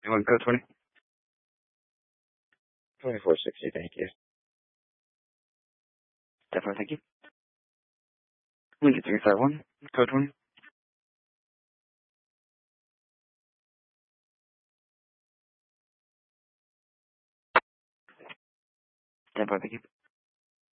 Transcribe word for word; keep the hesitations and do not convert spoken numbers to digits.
You want code twenty? twenty-four sixty, thank you. Definitely, thank you. Lincoln three five one, code twenty. Definitely, thank you.